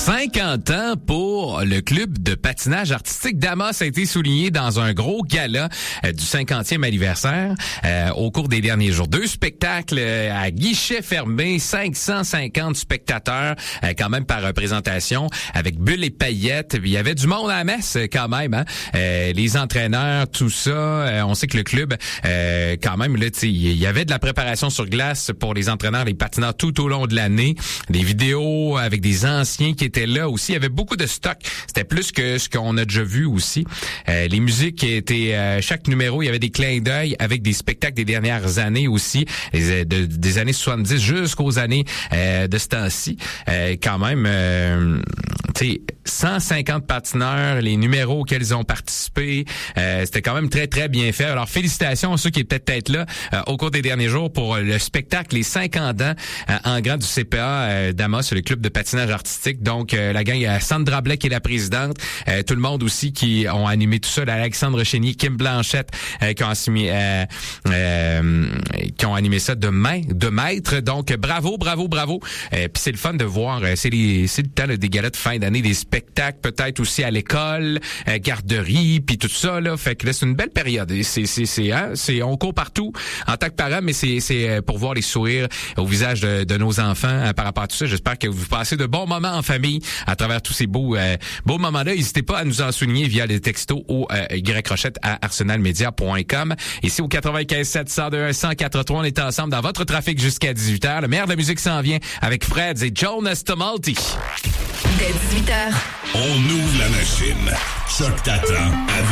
50 ans pour le club de patinage artistique d'Amos a été souligné dans un gros gala du 50e anniversaire au cours des derniers jours. 2 spectacles à guichet fermé, 550 spectateurs quand même par représentation avec bulles et paillettes. Il y avait du monde à la messe quand même, hein? Les entraîneurs, tout ça. On sait que le club, quand même, là, il y avait de la préparation sur glace pour les entraîneurs, les patineurs tout au long de l'année. Des vidéos avec des anciens qui étaient là aussi. Il y avait beaucoup de stock. C'était plus que ce qu'on a déjà vu aussi. Les musiques étaient... chaque numéro, il y avait des clins d'œil avec des spectacles des dernières années aussi, des années 70 jusqu'aux années de ce temps-ci. Quand même, tu sais, 150 patineurs, les numéros auxquels ils ont participé, c'était quand même très, très bien fait. Alors, félicitations à ceux qui étaient peut-être là au cours des derniers jours pour le spectacle Les 50 ans en grand du CPA d'Amos, le club de patinage artistique. Donc, la gang, il y a Sandra Blais qui est la présidente, tout le monde aussi qui ont animé tout ça, Alexandre Chénier, Kim Blanchette qui ont animé ça de maître. Donc, bravo. Puis c'est le fun de voir, c'est le temps des galas de fin d'année, des spectacles peut-être aussi à l'école, garderie, puis tout ça là. Fait que là, c'est une belle période. On court partout en tant que parents, mais c'est pour voir les sourires au visage de nos enfants par rapport à tout ça. J'espère que vous passez de bons moments en famille à travers tous ces beaux moments-là. N'hésitez pas à nous en souligner via les textos au yrochette@arsenalmedia.com. Ici au 95.7 102.1 104.3, on est ensemble dans votre trafic jusqu'à 18h. Le meilleur de la musique s'en vient avec Fred et Jonas Tumulty. Dès 18h. On ouvre la machine. Choc t'attend avec